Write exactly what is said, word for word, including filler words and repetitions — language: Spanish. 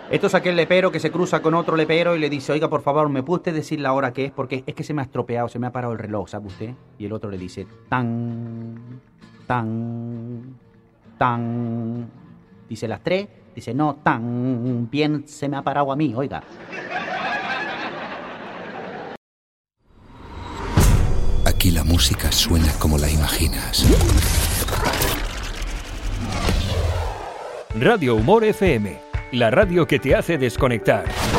Esto es aquel lepero que se cruza con otro lepero y le dice, oiga, por favor, ¿me puede usted decir la hora que es? Porque es que se me ha estropeado, se me ha parado el reloj, ¿sabe usted? Y el otro le dice, tan, tan, tan. Dice las tres, dice, no, tan bien se me ha parado a mí, oiga. Aquí la música suena como la imaginas. Radio Humor F M, la radio que te hace desconectar.